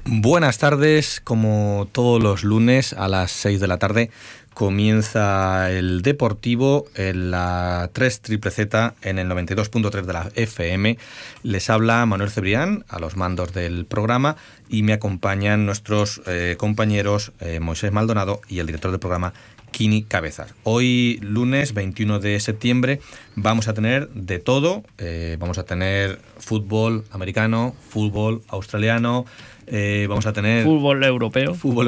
Buenas tardes, como todos los lunes a las 6 de la tarde comienza el Deportivo en la 3 Triple Z en el 92.3 de la FM. Les habla Manuel Cebrián a los mandos del programa y me acompañan nuestros compañeros Moisés Maldonado y el director del programa Kini Cabezas. Hoy, lunes 21 de septiembre, vamos a tener de todo. Vamos a tener fútbol americano, fútbol australiano, vamos a tener fútbol europeo, fútbol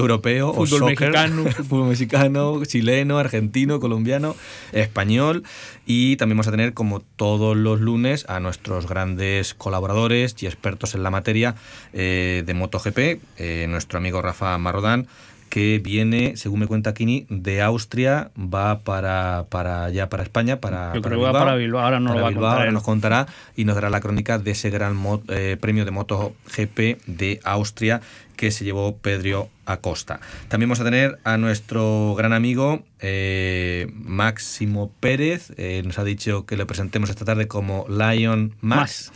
mexicano, chileno, argentino, colombiano, español, y también vamos a tener, como todos los lunes, a nuestros grandes colaboradores y expertos en la materia de MotoGP, nuestro amigo Rafa Marrodán, que viene, según me cuenta Kini, de Austria, va para España, Yo creo que va para Bilbao, ahora no lo va a contar. Ahora nos contará y nos dará la crónica de ese gran premio de MotoGP de Austria que se llevó Pedro Acosta. También vamos a tener a nuestro gran amigo Máximo Pérez. Nos ha dicho que lo presentemos esta tarde como Lion Max.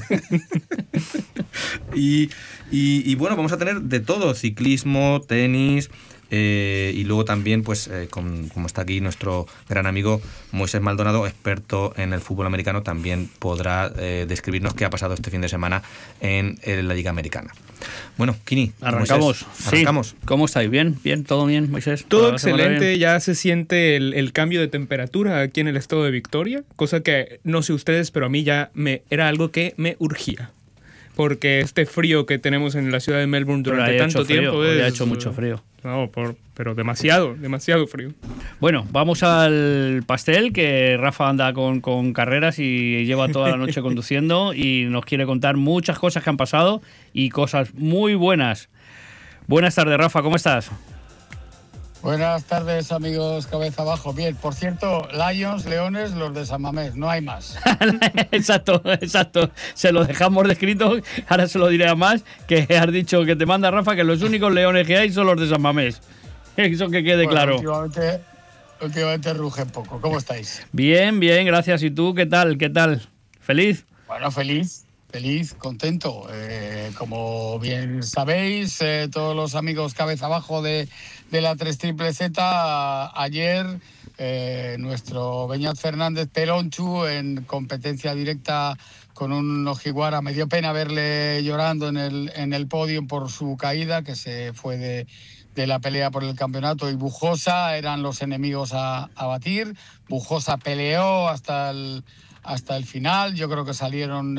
Y bueno, vamos a tener de todo: ciclismo, tenis, y luego también, pues, como está aquí nuestro gran amigo Moisés Maldonado, experto en el fútbol americano, también podrá describirnos qué ha pasado este fin de semana en la Liga Americana. Bueno, Kini, arrancamos. Moisés, arrancamos. Sí. ¿Cómo estáis? ¿Bien? ¿Todo bien, Moisés? Todo excelente, ya se siente el cambio de temperatura aquí en el estado de Victoria, cosa que no sé ustedes, pero a mí ya era algo que me urgía. Porque este frío que tenemos en la ciudad de Melbourne durante tanto tiempo ha hecho mucho frío. No, pero demasiado frío. Bueno, vamos al pastel, que Rafa anda con carreras y lleva toda la noche conduciendo y nos quiere contar muchas cosas que han pasado y cosas muy buenas. Buenas tardes, Rafa, ¿cómo estás? Buenas tardes, amigos Cabeza Abajo. Bien, por cierto, Leones, los de San Mamés, no hay más. Exacto. Se lo dejamos descrito, ahora se lo diré a más, que has dicho que te manda Rafa que los únicos leones que hay son los de San Mamés. Eso que quede claro. Últimamente rugen poco. ¿Cómo estáis? Bien, gracias. ¿Y tú qué tal? ¿Feliz? Bueno, feliz, contento. Como bien sabéis, todos los amigos Cabeza Abajo de la 3 Triple Z, ayer nuestro Beñat Fernández Pelonchu, en competencia directa con un Ojiguara, me dio pena verle llorando en el podio por su caída, que se fue de la pelea por el campeonato, y Bujosa eran los enemigos a batir. Bujosa peleó hasta el final. Yo creo que salieron,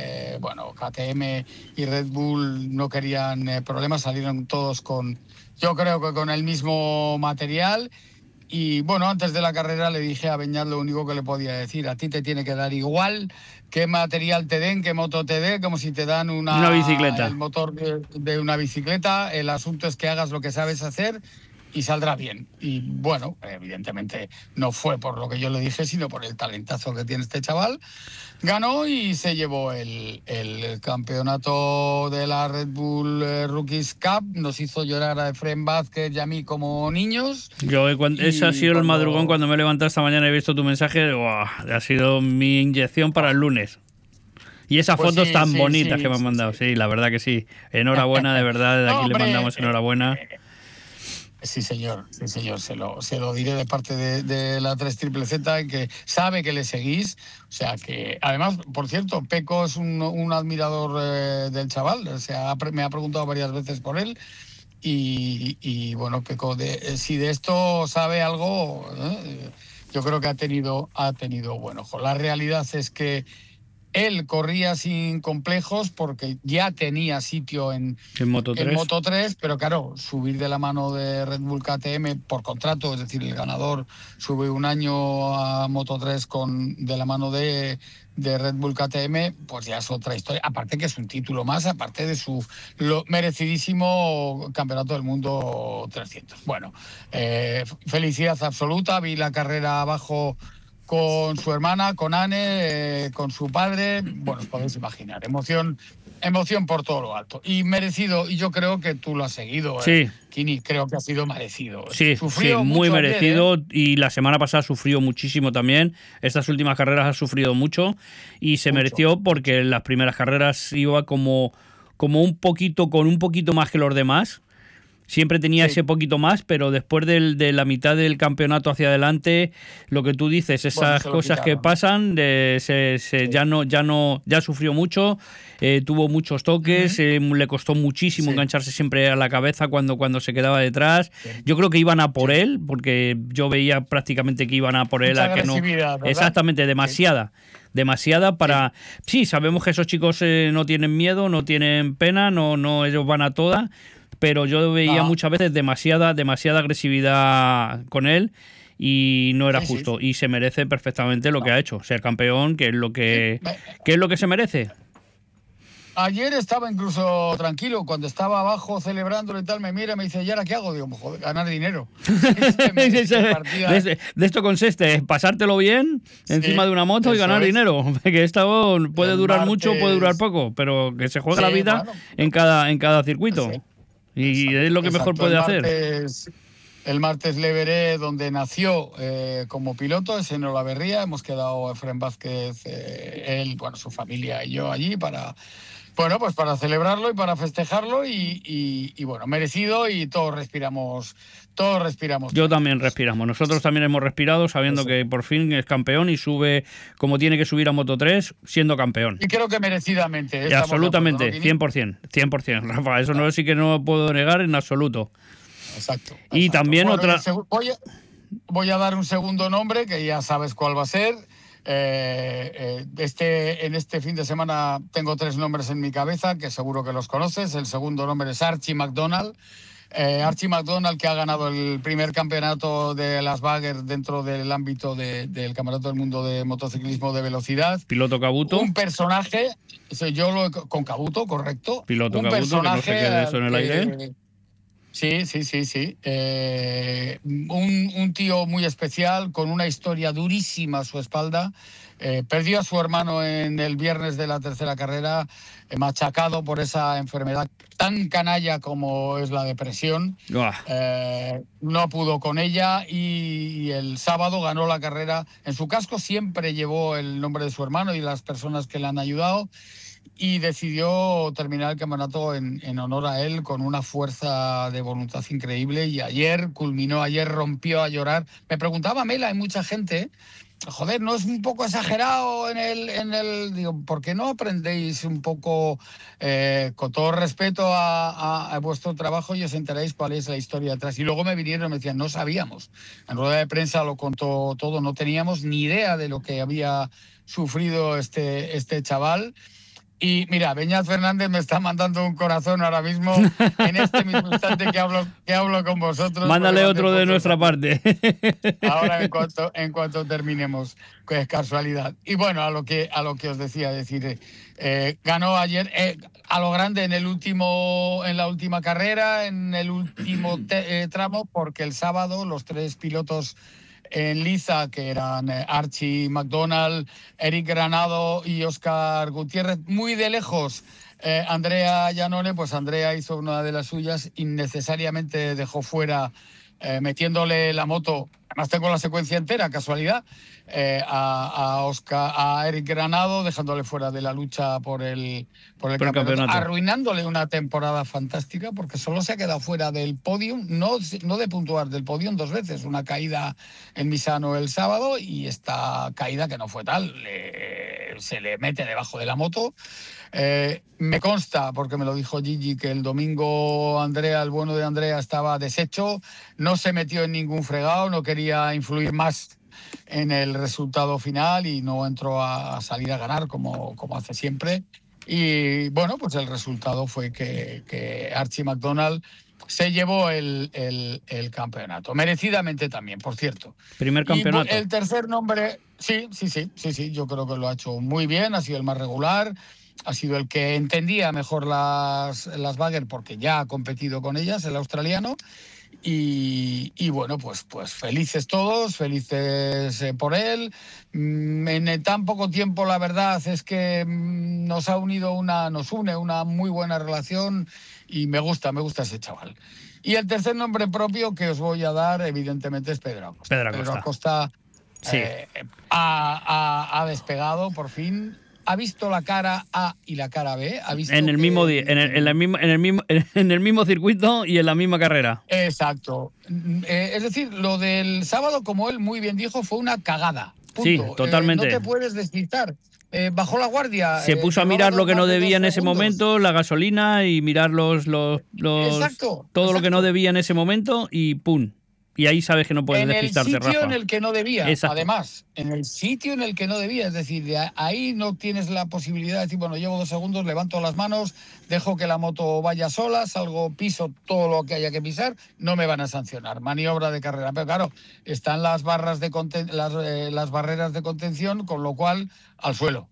KTM y Red Bull no querían problemas, salieron todos con el mismo material. Y bueno, antes de la carrera le dije a Beñat lo único que le podía decir: a ti te tiene que dar igual qué material te den, qué moto te den, como si te dan una bicicleta, el motor de una bicicleta. El asunto es que hagas lo que sabes hacer y saldrá bien. Y bueno, evidentemente no fue por lo que yo le dije, sino por el talentazo que tiene este chaval. Ganó y se llevó el campeonato de la Red Bull Rookies Cup. Nos hizo llorar a Efrén Vázquez y a mí como niños. Ese ha sido el madrugón cuando me he levantado esta mañana y he visto tu mensaje. Ha sido mi inyección para el lunes. Y esas fotos tan bonitas que me han mandado. Sí, la verdad que sí. Enhorabuena, de verdad, desde aquí le mandamos enhorabuena. Sí, señor, se lo diré de parte de la 3 Triple Z, que sabe que le seguís. O sea que, además, por cierto, Peco es un admirador del chaval. O sea, me ha preguntado varias veces por él. Y bueno, Peco, si de esto sabe algo, yo creo que ha tenido buen ojo. La realidad es que él corría sin complejos porque ya tenía sitio en Moto 3, pero claro, subir de la mano de Red Bull KTM por contrato, es decir, el ganador sube un año a Moto 3 de la mano de Red Bull KTM, pues ya es otra historia. Aparte que es un título más, aparte de su merecidísimo Campeonato del Mundo 300. Bueno, felicidad absoluta. Vi la carrera abajo con su hermana, con Anne, con su padre. Bueno, os podéis imaginar, emoción por todo lo alto. Y merecido, y yo creo que tú lo has seguido, sí. Kini, creo que ha sido merecido. Sí, muy merecido, ayer, y la semana pasada sufrió muchísimo también. Estas últimas carreras ha sufrido mucho y se mereció porque en las primeras carreras iba como como con un poquito más que los demás. Siempre tenía ese poquito más, pero después de la mitad del campeonato hacia adelante, lo que tú dices, esas cosas que pasan, ya sufrió mucho, tuvo muchos toques, le costó muchísimo engancharse siempre a la cabeza cuando se quedaba detrás. Yo creo que iban a por él, porque yo veía prácticamente que iban a por él. Mucha a que no. ¿verdad? Exactamente, demasiada para... Sí, sabemos que esos chicos no tienen miedo, no tienen pena, no ellos van a toda. Pero yo veía muchas veces demasiada agresividad con él y no era justo. Y se merece perfectamente lo que ha hecho, ser campeón, que es lo que se merece. Ayer estaba incluso tranquilo, cuando estaba abajo celebrándolo y tal, me mira y me dice, ¿y ahora qué hago? Digo, joder, ganar dinero. De esto consiste, pasártelo bien encima de una moto y ganar dinero. Que esto puede durar mucho, puede durar poco, pero que se juegue la vida en cada circuito. Y es lo que mejor puede hacer. El martes le veré donde nació como piloto, es en Olavarría. Hemos quedado Efrén Vázquez, él, su familia y yo allí para celebrarlo y para festejarlo y merecido, y todos respiramos. Yo también respiramos. Nosotros también hemos respirado sabiendo que por fin es campeón y sube como tiene que subir a Moto3 siendo campeón. Y creo que merecidamente. Y absolutamente, de acuerdo, ¿no? 100%, Rafa. Eso no sí que no lo puedo negar en absoluto. Exacto. Y también otra... Voy a dar un segundo nombre que ya sabes cuál va a ser. En este fin de semana tengo 3 nombres en mi cabeza que seguro que los conoces. El segundo nombre es Archie McDonald. Archie McDonald, que ha ganado el primer campeonato de las Bagger dentro del ámbito del Campeonato del Mundo de Motociclismo de Velocidad. Piloto Cabuto. Un personaje, con Cabuto, correcto. Piloto un Cabuto, personaje que no se quede eso en el aire. Sí. Un tío muy especial, con una historia durísima a su espalda. Perdió a su hermano en el viernes de la tercera carrera, machacado por esa enfermedad tan canalla como es la depresión. No pudo con ella y el sábado ganó la carrera. En su casco siempre llevó el nombre de su hermano y las personas que le han ayudado, y decidió terminar el campeonato en honor a él con una fuerza de voluntad increíble, y ayer rompió a llorar. Me preguntaba Mela, hay mucha gente, joder, ¿no es un poco exagerado en el digo, ¿por qué no aprendéis un poco, con todo respeto a vuestro trabajo, y os enteráis cuál es la historia detrás? Y luego me vinieron y me decían, no sabíamos. En rueda de prensa lo contó todo, no teníamos ni idea de lo que había sufrido este chaval. Y mira, Beñat Fernández me está mandando un corazón ahora mismo, en este mismo instante que hablo con vosotros. Mándale otro de nuestra parte. Ahora en cuanto terminemos, que es casualidad. Y bueno, a lo que os decía, decir, ganó ayer a lo grande en la última carrera, en el último tramo, porque el sábado los 3 pilotos en liza, que eran Archie McDonald, Eric Granado y Óscar Gutiérrez, muy de lejos Andrea Iannone, pues Andrea hizo una de las suyas, innecesariamente dejó fuera, metiéndole la moto, además tengo la secuencia entera, casualidad, a Eric Granado, dejándole fuera de la lucha por el campeonato, arruinándole una temporada fantástica, porque solo se ha quedado fuera del podium, no de puntuar, del podium 2 veces, una caída en Misano el sábado, y esta caída, que no fue tal, se le mete debajo de la moto. Me consta, porque me lo dijo Gigi, que el domingo el bueno de Andrea estaba deshecho, no se metió en ningún fregado, no quería influir más en el resultado final y no entró a salir a ganar como hace siempre. Y bueno, pues el resultado fue que Archie McDonald se llevó el campeonato, merecidamente también, por cierto. Primer campeonato. Y el tercer nombre, sí, yo creo que lo ha hecho muy bien, ha sido el más regular, ha sido el que entendía mejor las Bagger, porque ya ha competido con ellas, el australiano. Y bueno, pues felices todos, felices por él. En tan poco tiempo, la verdad es que nos une una muy buena relación, y me gusta ese chaval. Y el tercer nombre propio que os voy a dar, evidentemente, es Pedro Acosta. Pedro Acosta sí. Ha despegado por fin. ha visto la cara A y la cara B. ¿Ha visto en el mismo día, en el mismo circuito y en la misma carrera. Exacto. Es decir, lo del sábado, como él muy bien dijo, fue una cagada. Punto. Sí, totalmente. No te puedes despistar. Bajó la guardia. Se puso a mirar lo que no debía en ese momento, la gasolina, y mirar Exacto, todo lo que no debía en ese momento, y ¡pum! Y ahí sabes que no puedes despistarte, Rafa. En el sitio en el que no debía, exacto. Además, en el sitio en el que no debía. Es decir, ahí no tienes la posibilidad de decir, bueno, llevo 2 segundos, levanto las manos, dejo que la moto vaya sola, salgo, piso todo lo que haya que pisar, no me van a sancionar. Maniobra de carrera. Pero claro, están las barras de las barreras de contención, con lo cual, al suelo.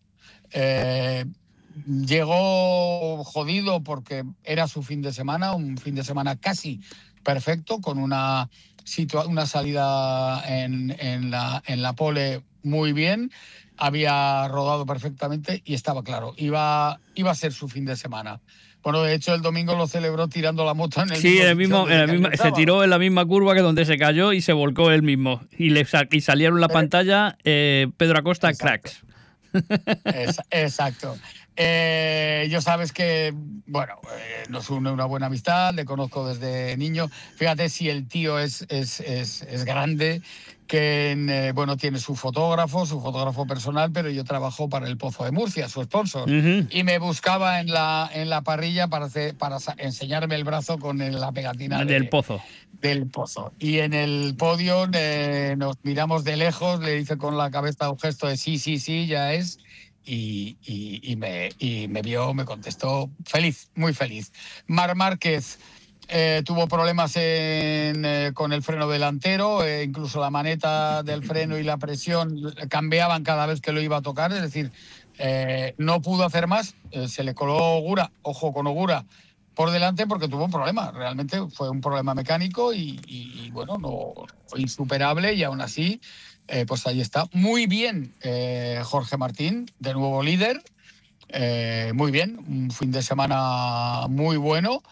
Llegó jodido porque era su fin de semana, un fin de semana casi perfecto, con una salida en la pole muy bien, había rodado perfectamente y estaba claro, iba a ser su fin de semana. Bueno, de hecho el domingo lo celebró tirando la moto en el mismo se tiró en la misma curva que donde se cayó y se volcó él mismo, y salieron en la pantalla Pedro Acosta, exacto. Cracks. Exacto. Yo sabes que, bueno, nos une una buena amistad, le conozco desde niño. Fíjate si el tío es grande, que bueno, tiene su fotógrafo personal, pero yo trabajo para el Pozo de Murcia, su sponsor, y me buscaba en la parrilla para enseñarme el brazo con la pegatina del Pozo. Del Pozo. Y en el podio nos miramos de lejos, le hice con la cabeza un gesto de sí, ya es. Y me vio, me contestó feliz, muy feliz. Marc Márquez tuvo problemas con el freno delantero, incluso la maneta del freno y la presión cambiaban cada vez que lo iba a tocar, es decir, no pudo hacer más, se le coló Ogura, ojo con Ogura, por delante porque tuvo un problema, realmente fue un problema mecánico y bueno, no insuperable, y aún así pues ahí está. Muy bien Jorge Martín, de nuevo líder, muy bien, un fin de semana muy bueno,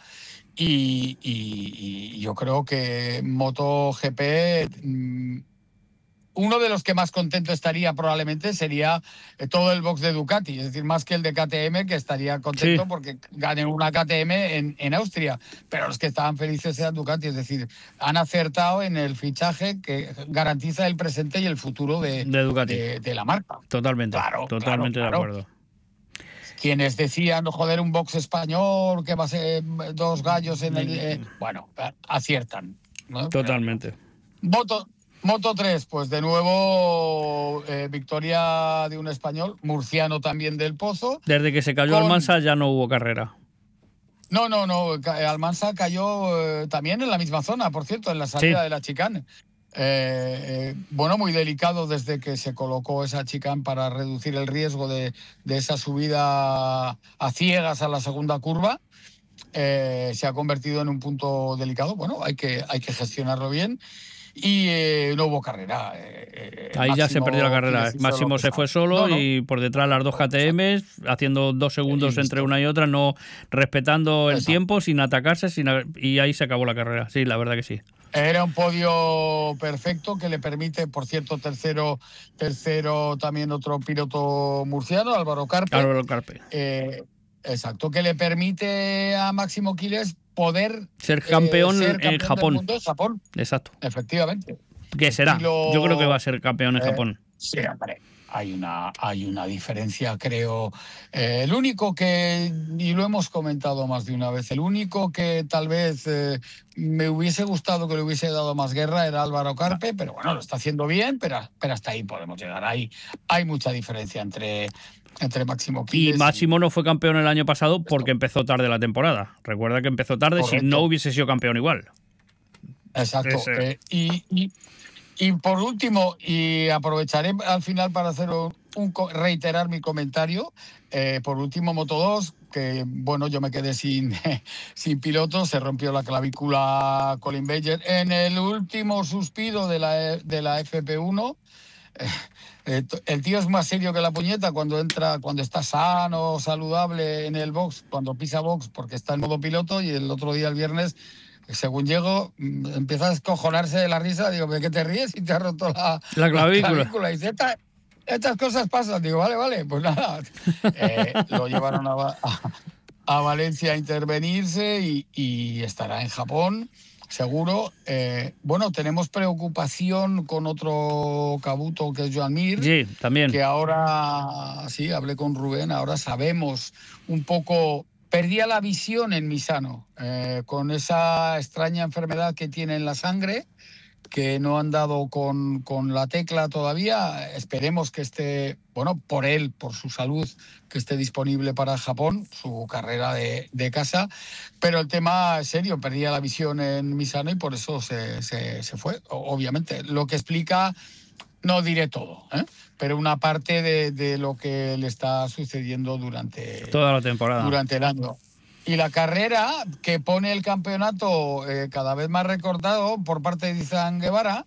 y yo creo que MotoGP, uno de los que más contento estaría probablemente sería todo el box de Ducati, es decir, más que el de KTM, que estaría contento porque ganen una KTM en Austria, pero los que estaban felices eran Ducati, es decir, han acertado en totalmente que garantiza el presente y el futuro de Ducati, de la marca. Totalmente, totalmente claro. De acuerdo. Quienes decían, joder, un box español, que va a ser 2 gallos en el... bueno, aciertan, ¿no? Totalmente. Moto 3, pues de nuevo victoria de un español, murciano también del Pozo. Desde que se cayó Almansa ya no hubo carrera. No, Almansa cayó también en la misma zona, por cierto, en la salida de la chicane. Bueno, muy delicado desde que se colocó esa chicane para reducir el riesgo de esa subida a ciegas a la segunda curva. Se ha convertido en un punto delicado. Bueno, hay que gestionarlo bien. Y no hubo carrera. Ahí ya se perdió la carrera. Máximo se fue solo y por detrás las 2 KTM, haciendo 2 segundos entre una y otra, no respetando el tiempo, sin atacarse, y ahí se acabó la carrera. Sí, la verdad que sí. Era un podio perfecto que le permite, por cierto, tercero también otro piloto murciano, Álvaro Carpe. Exacto, que le permite a Máximo Quiles poder ser campeón en Japón. Del mundo en Japón. Exacto. Efectivamente. ¿Qué será? Yo creo que va a ser campeón en Japón. Sí, hombre. Hay una diferencia, creo. El único que, y lo hemos comentado más de una vez, el único que tal vez me hubiese gustado que le hubiese dado más guerra era Álvaro Carpe, pero bueno, lo está haciendo bien, pero hasta ahí podemos llegar. Hay mucha diferencia entre Máximo Quiles. Y Máximo no fue campeón el año pasado porque empezó tarde la temporada. Recuerda que empezó tarde. Correcto. Si no hubiese sido campeón igual. Exacto. Y por último, y aprovecharé al final para hacer reiterar mi comentario, por último Moto 2, que bueno, yo me quedé sin piloto, se rompió la clavícula Colin Bayer en el último suspiro de la FP1. El tío es más serio que la puñeta cuando está sano, saludable en el box, cuando pisa box, porque está en modo piloto, y el otro día, el viernes, según llego, empieza a escojonarse de la risa. Digo, ¿de qué te ríes? Y te ha roto la clavícula. Y dice, estas cosas pasan. Digo, vale, pues nada. Lo llevaron a Valencia a intervenirse y estará en Japón, seguro. Bueno, tenemos preocupación con otro cabuto que es Joan Mir. Sí, también. Que ahora, sí, hablé con Rubén, ahora sabemos un poco... Perdía la visión en Misano, con esa extraña enfermedad que tiene en la sangre, que no han dado con la tecla todavía. Esperemos que esté, bueno, por él, por su salud, que esté disponible para Japón, su carrera de casa. Pero el tema es serio, perdía la visión en Misano y por eso se fue, obviamente. Lo que explica, no diré todo, pero una parte de lo que le está sucediendo durante toda la temporada, durante el año. Y la carrera que pone el campeonato cada vez más recortado por parte de Izan Guevara,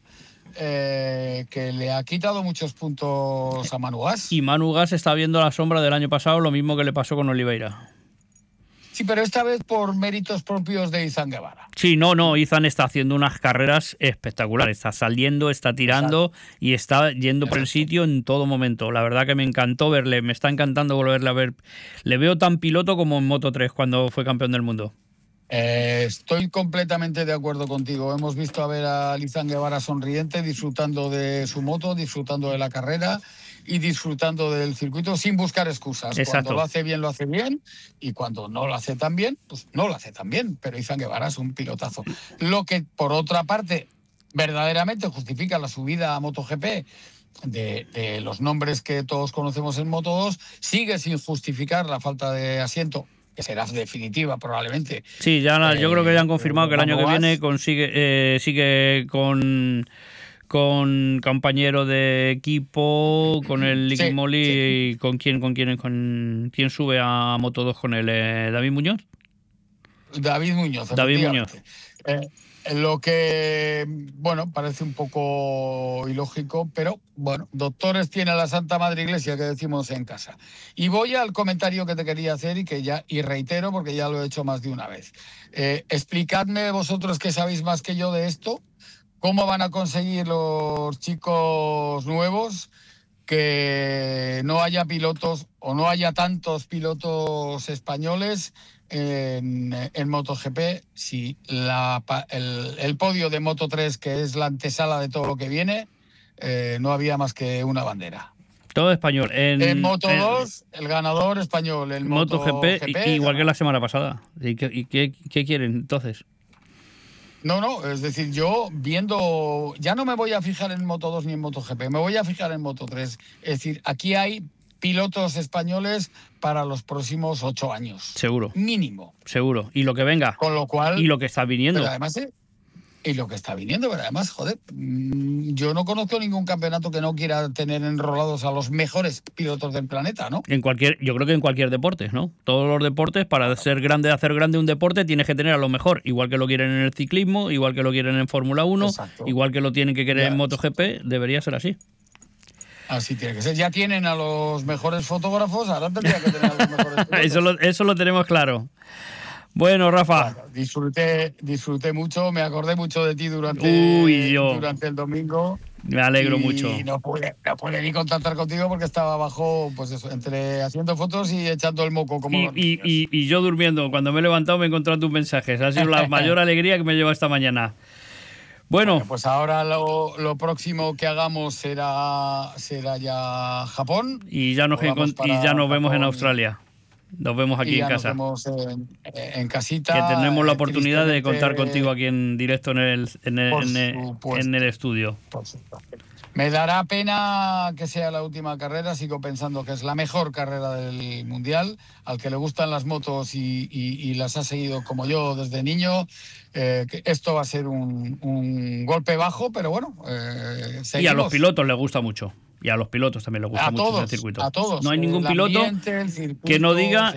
que le ha quitado muchos puntos a Manu Gas. Y Manu Gas está viendo la sombra del año pasado, lo mismo que le pasó con Oliveira. Sí, pero esta vez por méritos propios de Izan Guevara. Sí, no, Izan está haciendo unas carreras espectaculares. Está saliendo, está tirando. Exacto. Y está yendo por el sitio en todo momento. La verdad que me encantó verle, me está encantando volverle a ver. Le veo tan piloto como en Moto3 cuando fue campeón del mundo. Estoy completamente de acuerdo contigo. Hemos visto a ver a Izan Guevara sonriente, disfrutando de su moto, disfrutando de la carrera y disfrutando del circuito sin buscar excusas. Exacto. Cuando lo hace bien, y cuando no lo hace tan bien, pues no lo hace tan bien. Pero Izan Guevara es un pilotazo. Lo que, por otra parte, verdaderamente justifica la subida a MotoGP de los nombres que todos conocemos en Moto2, sigue sin justificar la falta de asiento, que será definitiva probablemente. Sí, ya yo creo que ya han confirmado que el año que viene sigue con compañero de equipo, con el Liqui Moly. Sí. ¿Y con quién sube a Moto2 con él? ¿David Muñoz? David Muñoz. Lo que, bueno, parece un poco ilógico, pero bueno, doctores tiene la Santa Madre Iglesia, que decimos en casa. Y voy al comentario que te quería hacer y reitero porque ya lo he hecho más de una vez. Explicadme vosotros, que sabéis más que yo de esto, cómo van a conseguir los chicos nuevos que no haya pilotos o no haya tantos pilotos españoles en MotoGP, si el podio de Moto3, que es la antesala de todo lo que viene, no había más que una bandera. Todo español. En Moto2, el ganador español. En MotoGP, igual que la semana pasada. ¿Y qué quieren entonces? No, es decir, yo viendo, ya no me voy a fijar en Moto2 ni en MotoGP, me voy a fijar en Moto3. Es decir, aquí hay pilotos españoles para los próximos 8 años. Seguro. Mínimo. Seguro. Y lo que venga. Con lo cual... Y lo que está viniendo. Pero además, pero además, joder, yo no conozco ningún campeonato que no quiera tener enrolados a los mejores pilotos del planeta, ¿no? Yo creo que en cualquier deporte, ¿no? Todos los deportes, para hacer grande un deporte, tienes que tener a lo mejor. Igual que lo quieren en el ciclismo, igual que lo quieren en Fórmula 1, exacto, igual que lo tienen que querer en MotoGP, debería ser así. Así tiene que ser. Ya tienen a los mejores fotógrafos, ahora tendría que tener a los mejores pilotos. Eso lo tenemos claro. Bueno, Rafa. Bueno, disfruté mucho, me acordé mucho de ti durante el domingo. Me alegro mucho. Y no pude ni contactar contigo porque estaba abajo, pues eso, entre haciendo fotos y echando el moco. Y yo durmiendo. Cuando me he levantado me he encontrado tus mensajes. Ha sido la mayor alegría que me lleva esta mañana. Bueno, pues ahora lo próximo que hagamos será ya Japón. Y ya nos vemos en Australia. Nos vemos aquí en casa. Nos vemos en casita. Que tenemos la oportunidad de contar contigo aquí en directo en el estudio. Por supuesto. Me dará pena que sea la última carrera. Sigo pensando que es la mejor carrera del Mundial. Al que le gustan las motos y las ha seguido como yo desde niño, que esto va a ser un golpe bajo, pero bueno, seguimos. Y a los pilotos les gusta mucho. Y a los pilotos también les gusta mucho ese circuito. A todos. No hay ningún piloto que no diga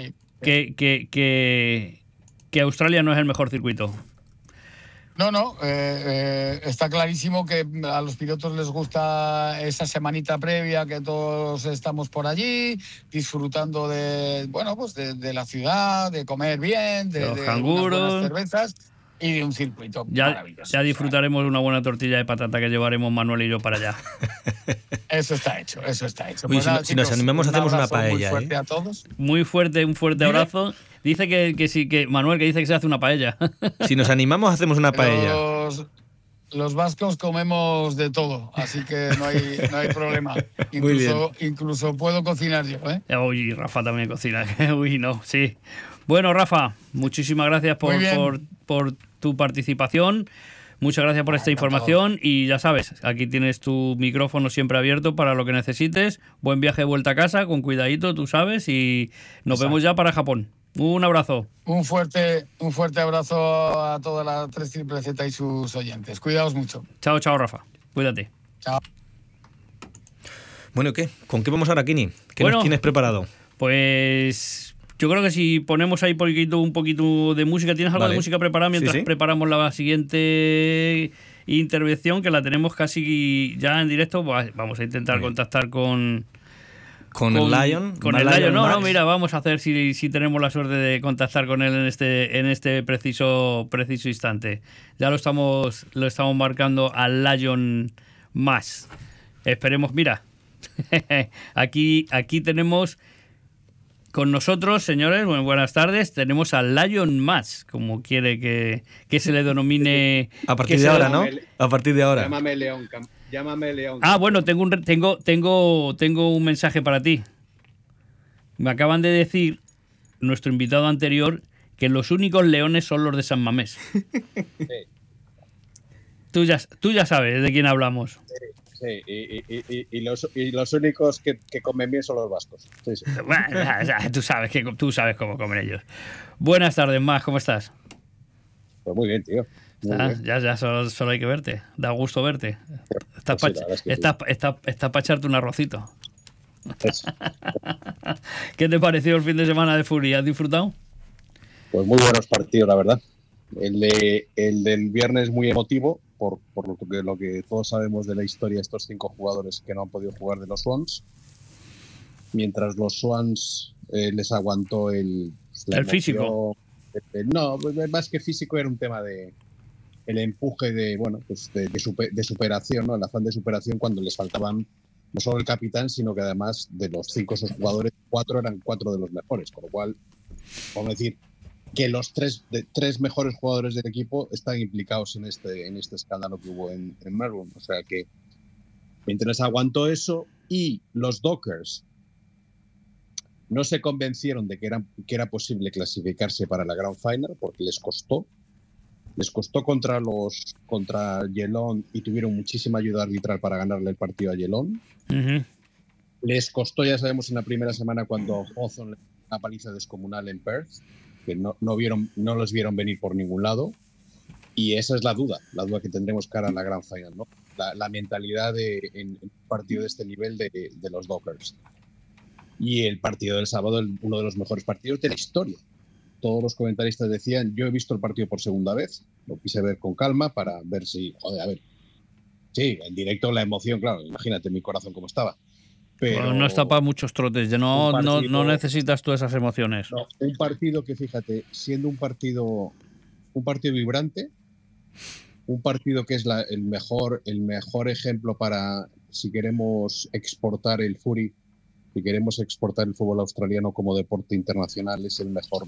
que Australia no es el mejor circuito. No, está clarísimo que a los pilotos les gusta esa semanita previa, que todos estamos por allí, disfrutando de la ciudad, de comer bien, de los canguros, unas buenas cervezas. y de un circuito maravilloso. Ya disfrutaremos de una buena tortilla de patata que llevaremos Manuel y yo para allá. Eso está hecho, eso está hecho. Uy, Pues si nos animamos hacemos una paella. Muy fuerte a todos. Muy fuerte, un fuerte abrazo. Dice que sí, que Manuel, que dice que se hace una paella. Si nos animamos hacemos una paella. Los vascos comemos de todo, así que no hay problema. Incluso puedo cocinar yo, ¿eh? Uy, Rafa también cocina. Uy, no, sí. Bueno, Rafa, muchísimas gracias por tu participación. Muchas gracias por esta información y ya sabes, aquí tienes tu micrófono siempre abierto para lo que necesites. Buen viaje de vuelta a casa, con cuidadito, tú sabes, y nos vemos ya para Japón. Un abrazo. Un fuerte abrazo a toda la 3ZZZ y sus oyentes. Cuidaos mucho. Chao, chao, Rafa. Cuídate. Chao. Bueno, ¿qué? ¿Con qué vamos ahora, Kini? ¿Qué nos tienes preparado? Pues yo creo que si ponemos ahí un poquito de música, ¿tienes algo de música preparada mientras preparamos la siguiente intervención, que la tenemos casi ya en directo? Vamos a intentar contactar con el Lion. Con el Lion, no, mira, vamos a hacer si tenemos la suerte de contactar con él en este preciso instante. Ya lo estamos marcando al Lion más. Esperemos, mira. aquí tenemos con nosotros, señores, buenas tardes, tenemos al Lion más, como quiere que se le denomine. A partir de ahora, ¿no? A partir de ahora. Llámame León. Ah, bueno, tengo un mensaje para ti. Me acaban de decir, nuestro invitado anterior, que los únicos leones son los de San Mamés. Sí. Tú ya sabes de quién hablamos. Sí, y los únicos que comen bien son los vascos. Sí, sí. Bueno, tú sabes cómo comen ellos. Buenas tardes, Más, ¿cómo estás? Pues muy bien, tío. Ya solo hay que verte. Da gusto verte. Estás para echarte un arrocito. ¿Qué te pareció el fin de semana de Fury? ¿Has disfrutado? Pues muy buenos partidos, la verdad. El del viernes muy emotivo, por lo que todos sabemos de la historia de estos 5 jugadores que no han podido jugar de los Swans. Mientras los Swans les aguantó el físico. No, más que físico, era un tema de el empuje de superación, ¿no? El afán de superación, cuando les faltaban no solo el capitán, sino que además de los 5 esos jugadores, 4 eran 4 de los mejores, con lo cual, vamos a decir que los 3 mejores jugadores del equipo están implicados en este escándalo que hubo en Melbourne. O sea que mientras aguantó eso, y los Dockers no se convencieron de que era posible clasificarse para la Grand Final, porque les costó contra Geelong, y tuvieron muchísima ayuda arbitral para ganarle el partido a Geelong. Uh-huh. Les costó, ya sabemos, en la primera semana cuando Hawthorn le dio una paliza descomunal en Perth, que no los vieron venir por ningún lado. Y esa es la duda que tendremos cara a la Grand Final, ¿no? La mentalidad en un partido de este nivel de los Dockers. Y el partido del sábado, uno de los mejores partidos de la historia. Todos los comentaristas decían, yo he visto el partido por segunda vez, lo quise ver con calma para ver si, sí, en directo la emoción, claro, imagínate mi corazón cómo estaba. Pero no está para muchos trotes, no necesitas todas esas emociones. No, un partido que, fíjate, siendo un partido vibrante, un partido que es el mejor ejemplo para, si queremos exportar el Fury, si queremos exportar el fútbol australiano como deporte internacional, es el mejor.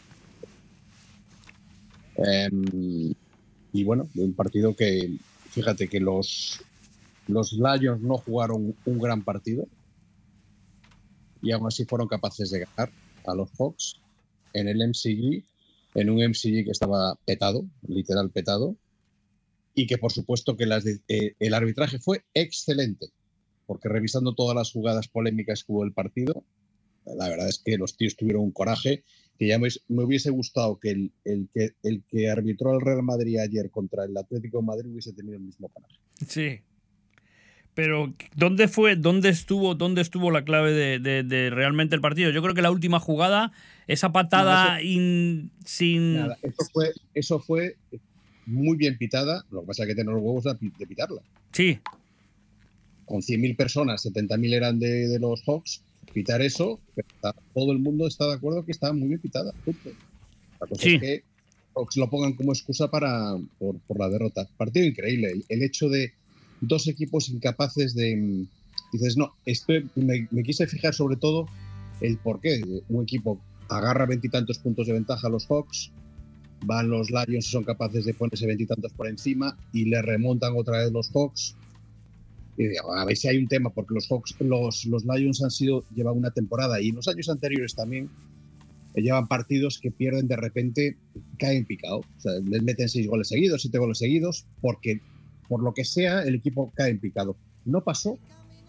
Y bueno, un partido que, fíjate que los Lions no jugaron un gran partido y aún así fueron capaces de ganar a los Hawks en el MCG, en un MCG que estaba petado, literal petado, y que por supuesto que el arbitraje fue excelente, porque revisando todas las jugadas polémicas que hubo el partido, la verdad es que los tíos tuvieron un coraje que ya me hubiese gustado que el que arbitró el Real Madrid ayer contra el Atlético de Madrid hubiese tenido el mismo coraje. Sí. Pero ¿dónde estuvo la clave de realmente el partido? Yo creo que la última jugada, esa patada sin... Nada, eso fue muy bien pitada, lo que pasa es que tener los huevos de pitarla. Sí. Con 100.000 personas, 70.000 eran de los Hawks, pitar eso, todo el mundo está de acuerdo que estaba muy bien pitada. La cosa es que Hawks lo pongan como excusa por la derrota. Partido increíble. El hecho de dos equipos incapaces de... Dices, no, me quise fijar sobre todo el porqué. Un equipo agarra 20 y tantos puntos de ventaja a los Hawks, van los Lions y son capaces de ponerse 20 y tantos por encima y le remontan otra vez los Hawks. Y digo, a ver si hay un tema, porque los Hawks, los Lions llevan una temporada y en los años anteriores también llevan partidos que pierden de repente, caen picado. O sea, les meten 6 goles seguidos, 7 goles seguidos, porque por lo que sea el equipo cae en picado. No pasó.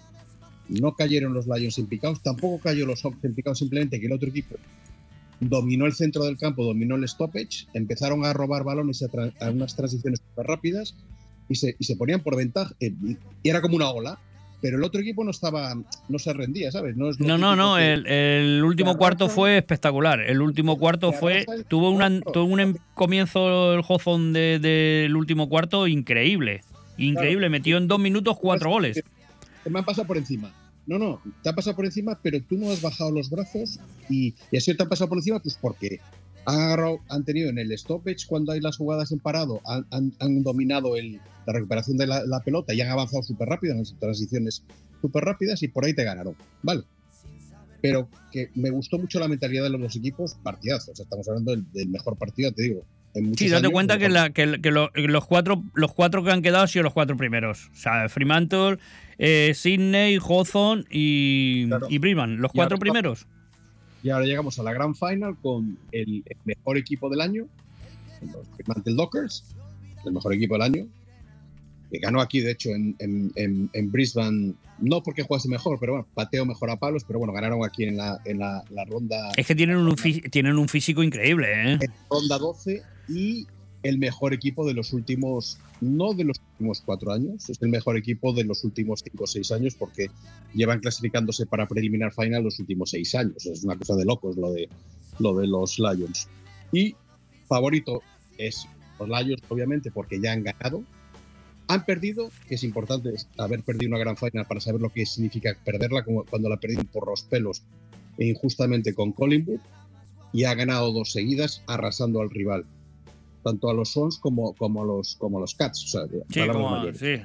No cayeron los Lions en picados, tampoco cayó los Hawks en picados, simplemente que el otro equipo dominó el centro del campo, dominó el stoppage, empezaron a robar balones a unas transiciones súper rápidas y se ponían por ventaja. Y era como una ola, pero el otro equipo no se rendía, ¿sabes? No. El último cuarto fue espectacular. El último cuarto tuvo un comienzo el Hawthorne del último cuarto increíble. Increíble, claro. Metió en 2 minutos 4 goles. Te me han pasado por encima. No, te han pasado por encima, pero tú no has bajado los brazos y así te han pasado por encima, pues porque han tenido en el stoppage, cuando hay las jugadas en parado, han dominado la recuperación de la pelota y han avanzado súper rápido en las transiciones súper rápidas y por ahí te ganaron, ¿vale? Pero que me gustó mucho la mentalidad de los dos equipos, partidazos. O sea, estamos hablando del mejor partido, te digo. Sí, date cuenta que los cuatro que han quedado han sido los 4 primeros. O sea, Fremantle, Sydney, Hawthorne y Brisbane, los 4 primeros. Y ahora llegamos a la Grand Final con el mejor equipo del año, los Fremantle Dockers, el mejor equipo del año, que ganó aquí, de hecho, en Brisbane, no porque jugase mejor, pero bueno, pateo mejor a palos, pero bueno, ganaron aquí en la ronda... Es que tienen un físico increíble, ¿eh? En ronda 12 y el mejor equipo de los últimos, no de los últimos 4 años, es el mejor equipo de los últimos 5 o 6 años porque llevan clasificándose para preliminar final los últimos 6 años. Es una cosa de locos lo de los Lions. Y favorito es los Lions, obviamente, porque ya han ganado. Han perdido, que es importante haber perdido una gran final para saber lo que significa perderla, como cuando la perdieron por los pelos e injustamente con Collingwood, y ha ganado 2 seguidas arrasando al rival, tanto a los Swans como a los Cats. O sea, sí.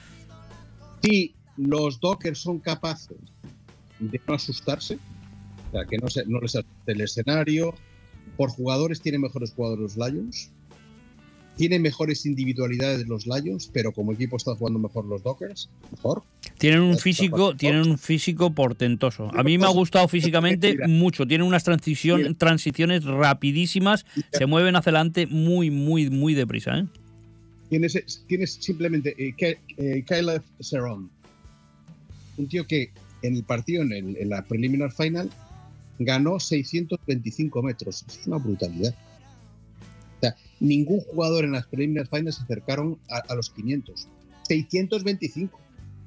Si los Dockers son capaces de no asustarse, o sea, que no les asuste el escenario, por jugadores tienen mejores jugadores los Lions, tienen mejores individualidades los Lions, pero como equipo están jugando mejor los Dockers, mejor. Tienen un físico portentoso. A mí me ha gustado físicamente mucho. Tienen unas transiciones rapidísimas, se mueven hacia adelante muy deprisa, ¿eh? Tienes simplemente Caleb Cerrone, un tío que en el partido, en la preliminar final, ganó 625 metros. Es una brutalidad. O sea, ningún jugador en las preliminares finals se acercaron a los 500. 625.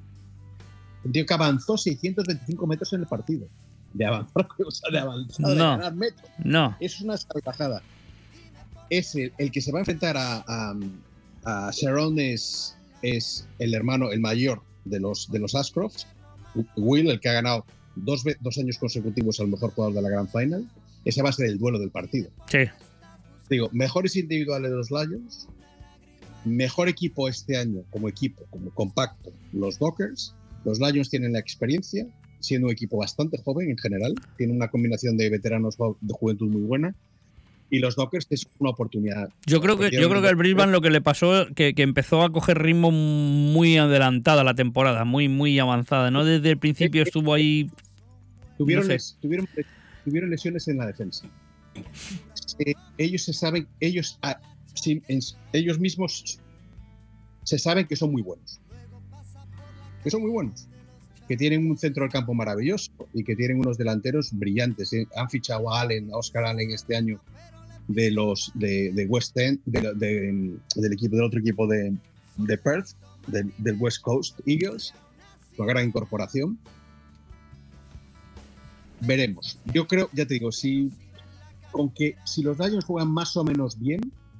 Un tío que avanzó 625 metros en el partido. De avanzar, de ganar metros. No. Es una salvajada. Es el que se va a enfrentar a Cerrone es el hermano, el mayor de los Ashcrofts, Will, el que ha ganado 2 años consecutivos al mejor jugador de la Grand Final. Ese va a ser el duelo del partido. Sí. Digo, mejores individuales de los Lions, mejor equipo este año como compacto, los Dockers. Los Lions tienen la experiencia, siendo un equipo bastante joven en general, tienen una combinación de veteranos de juventud muy buena, y los Dockers es una oportunidad. Yo creo que al Brisbane lo que le pasó que empezó a coger ritmo muy adelantada la temporada, muy avanzada, ¿no? Desde el principio estuvo ahí. Tuvieron lesiones en la defensa. Ellos mismos se saben que son muy buenos. Que tienen un centro del campo maravilloso y que tienen unos delanteros brillantes. Han fichado a Oscar Allen este año de West End, del otro equipo de Perth, del West Coast Eagles, una gran incorporación. Veremos. Yo creo, ya te digo, si los Lions juegan más o menos bien,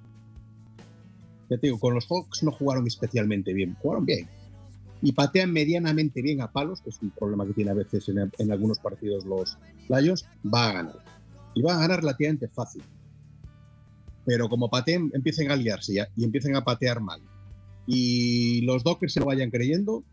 ya te digo, con los Hawks no jugaron especialmente bien, jugaron bien y patean medianamente bien a palos, que es un problema que tiene a veces en algunos partidos los Lions, va a ganar. Y va a ganar relativamente fácil. pero como pateen, empiecen a liarse ya, y empiecen a patear mal, y los Dockers se lo vayan creyendo,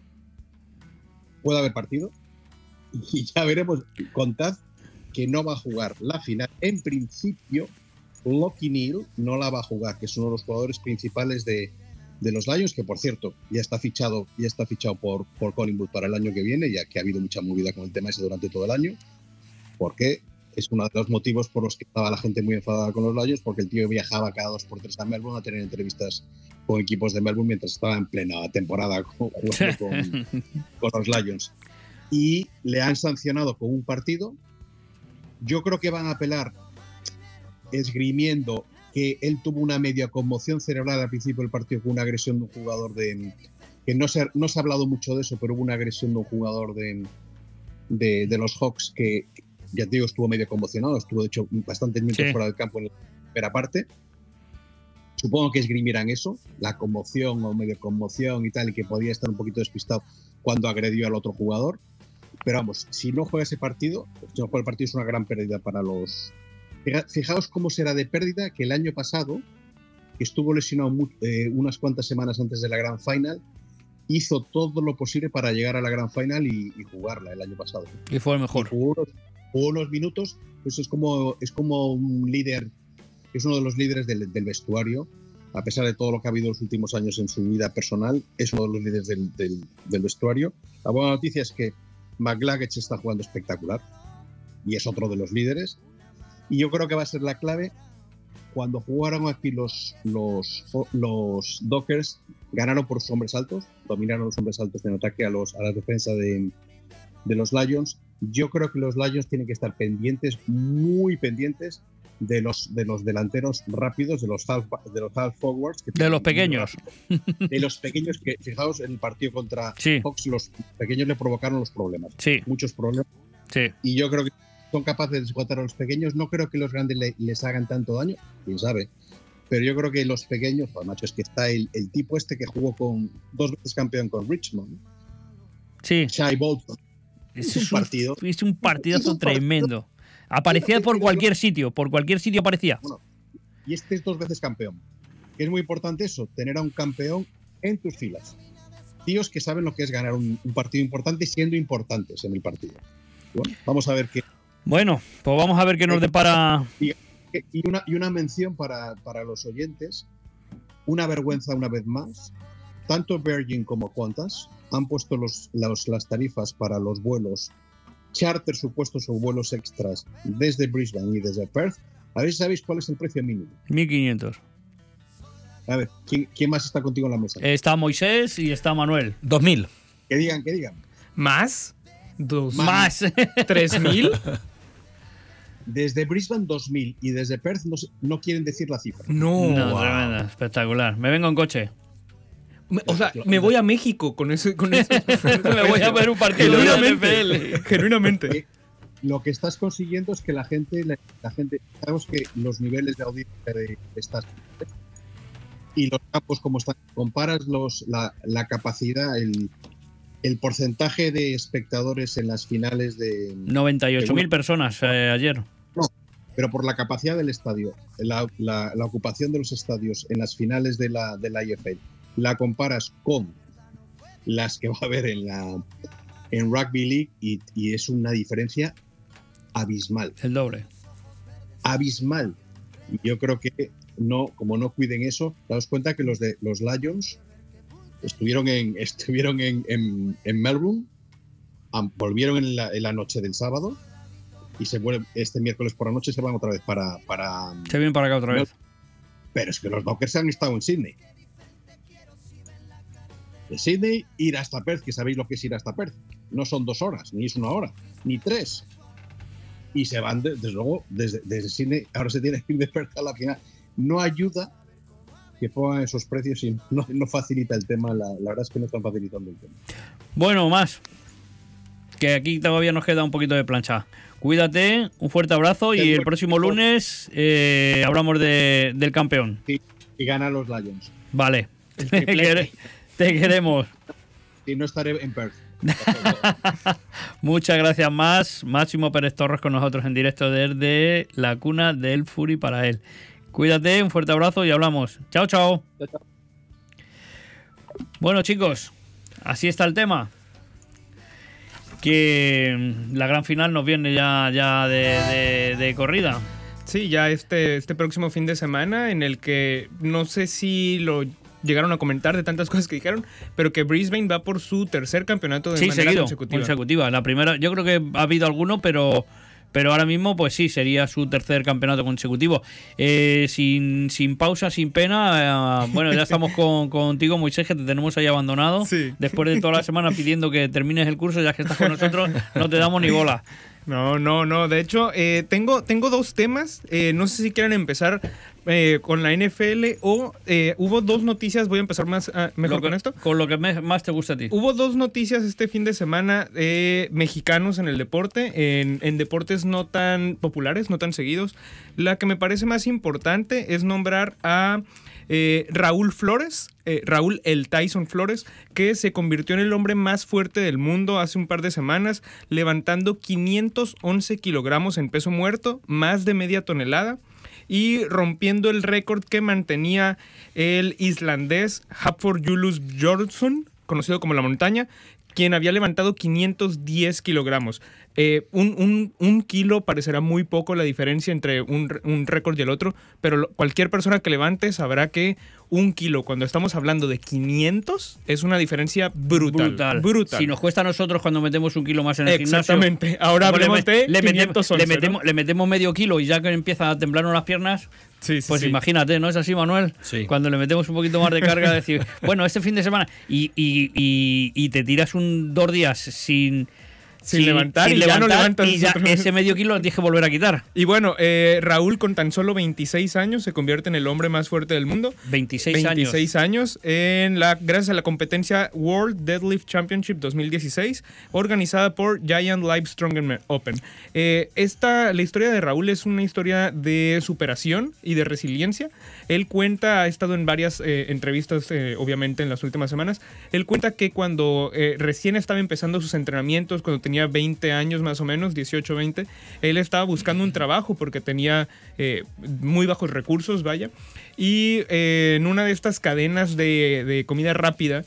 puede haber partido, y ya veremos. Contad que no va a jugar la final. En principio, Lockie Neal no la va a jugar, que es uno de los jugadores principales de los Lions, que por cierto ya está fichado por Collingwood para el año que viene, ya que ha habido mucha movida con el tema ese durante todo el año, porque es uno de los motivos por los que estaba la gente muy enfadada con los Lions, porque el tío viajaba cada 2 por 3 a Melbourne a tener entrevistas con equipos de Melbourne mientras estaba en plena temporada jugando con los Lions. Y le han sancionado con un partido. Yo creo que van a apelar esgrimiendo que él tuvo una media conmoción cerebral al principio del partido con una agresión de un jugador que no se ha hablado mucho de eso, pero hubo una agresión de un jugador de los Hawks que, ya te digo, estuvo medio conmocionado, estuvo de hecho bastantes minutos fuera del campo en la primera parte. Supongo que esgrimirán eso, la conmoción o medio conmoción y tal, y que podía estar un poquito despistado cuando agredió al otro jugador. Pero vamos, si no juega ese partido, es una gran pérdida para los... Fijaos cómo será de pérdida que el año pasado, que estuvo lesionado unas cuantas semanas antes de la Grand Final, hizo todo lo posible para llegar a la Grand Final y jugarla el año pasado. Y fue el mejor. Jugó unos minutos, pues es como un líder, es uno de los líderes del vestuario, a pesar de todo lo que ha habido en los últimos años en su vida personal, es uno de los líderes del vestuario. La buena noticia es que McGlaggett está jugando espectacular y es otro de los líderes. Y yo creo que va a ser la clave. Cuando jugaron aquí los Dockers, ganaron por sus hombres altos, dominaron los hombres altos en ataque a la defensa de los Lions. Yo creo que los Lions tienen que estar pendientes, muy pendientes, de los delanteros rápidos, de los half forwards. De los pequeños. De los pequeños que, fijaos, en el partido contra Hawks, los pequeños le provocaron los problemas. Sí. Muchos problemas. Sí. Y yo creo que son capaces de descontar a los pequeños. No creo que los grandes les hagan tanto daño, quién sabe. Pero yo creo que los pequeños, pues macho, es que está el tipo este que jugó 2 veces campeón con Richmond. Sí. Shai Bolton. Es un partidazo tremendo. Aparecía por cualquier sitio aparecía. Bueno, y este es 2 veces campeón. Es muy importante eso, tener a un campeón en tus filas. Tíos que saben lo que es ganar un partido importante siendo importantes en el partido. Bueno, vamos a ver qué. Bueno, pues vamos a ver qué nos depara. Y una mención para los oyentes. Una vergüenza una vez más. Tanto Virgin como Qantas han puesto las tarifas para los vuelos charter supuestos o vuelos extras desde Brisbane y desde Perth. A ver si sabéis cuál es el precio mínimo. 1.500. A ver, ¿quién más está contigo en la mesa? Está Moisés y está Manuel. 2.000. Que digan. ¿Más? Más. 3.000. Desde Brisbane 2.000 y desde Perth no quieren decir la cifra. No, tremenda, espectacular. Me vengo en coche. O sea, me voy a México con eso. Me voy a ver un partido de NFL. Genuinamente. Lo que estás consiguiendo es que la gente, sabemos que los niveles de audiencia de estas y los campos como están, comparas la capacidad, el porcentaje de espectadores en las finales de 98.000 personas ayer. No, pero por la capacidad del estadio, la ocupación de los estadios en las finales de la IFL, la comparas con las que va a haber en Rugby League y es una diferencia abismal. El doble. Abismal. Y yo creo que como no cuiden eso, daos cuenta que los Lions estuvieron en Melbourne, volvieron en la noche del sábado y se vuelven este miércoles por la noche, se van otra vez para se vienen para acá otra vez. Pero es que los Dockers han estado en Sydney. De Sydney ir hasta Perth, que sabéis lo que es ir hasta Perth. No son 2 horas, ni es 1 hora, ni 3. Y se van, desde luego, desde Sydney. Ahora se tiene que ir de Perth a la final. No ayuda que pongan esos precios y no facilita el tema. La verdad es que no están facilitando el tema. Bueno, más. Que aquí todavía nos queda un poquito de plancha. Cuídate, un fuerte abrazo y el próximo lunes hablamos del campeón. Sí, y gana los Lions. Vale. Te queremos. Y no estaré en Perth. Muchas gracias Máximo Pérez Torres con nosotros en directo desde la cuna del Fury para él. Cuídate, un fuerte abrazo y hablamos. Chao, chao. Chao, chao. Bueno, chicos, así está el tema. Que la gran final nos viene ya de corrida. Sí, ya este próximo fin de semana, en el que no sé si lo llegaron a comentar de tantas cosas que dijeron, pero que Brisbane va por su tercer campeonato de manera consecutiva. La primera, yo creo que ha habido alguno, pero ahora mismo, pues sí, sería su tercer campeonato consecutivo. Sin pausa, sin pena. Bueno, ya estamos contigo, Moisés, que te tenemos ahí abandonado. Sí. Después de toda la semana pidiendo que termines el curso, ya que estás con nosotros, no te damos ni bola. No. De hecho, tengo dos temas. No sé si quieren empezar con la NFL o hubo dos noticias. Voy a empezar mejor con esto. Con lo que más te gusta a ti. Hubo dos noticias este fin de semana mexicanos en el deporte, en deportes no tan populares, no tan seguidos. La que me parece más importante es nombrar a Raúl Flores, Raúl el Tyson Flores, que se convirtió en el hombre más fuerte del mundo hace un par de semanas, levantando 511 kilogramos en peso muerto, más de media tonelada, y rompiendo el récord que mantenía el islandés Hafþór Julius Björnsson, conocido como La Montaña, quien había levantado 510 kilogramos. Un kilo parecerá muy poco la diferencia entre un récord y el otro, pero cualquier persona que levante sabrá que un kilo, cuando estamos hablando de 500, es una diferencia brutal. Si nos cuesta a nosotros cuando metemos un kilo más en el gimnasio. Exactamente. Ahora hablemos de 511, le metemos medio kilo y ya que empieza a temblarnos las piernas. Sí, pues imagínate, ¿no es así, Manuel? Sí. Cuando le metemos un poquito más de carga, decir, bueno, este fin de semana y te tiras 2 días sin levantar y ya no levantas. Y ya ese medio kilo lo tienes que volver a quitar. Y bueno, Raúl con tan solo 26 años se convierte en el hombre más fuerte del mundo. 26 años gracias a la competencia World Deadlift Championship 2016, organizada por Giant Livestrong Open. La historia de Raúl es una historia de superación y de resiliencia. Él cuenta, ha estado en varias entrevistas, obviamente en las últimas semanas, él cuenta que cuando recién estaba empezando sus entrenamientos, cuando tenía 20 años más o menos, 18, 20, él estaba buscando un trabajo porque tenía muy bajos recursos, vaya, y en una de estas cadenas de comida rápida,